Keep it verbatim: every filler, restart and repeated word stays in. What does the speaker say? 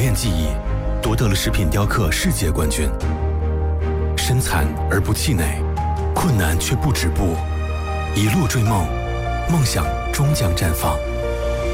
炼技艺，夺得了食品雕刻世界冠军。身残而不气馁，困难却不止步，一路追梦，梦想终将绽放。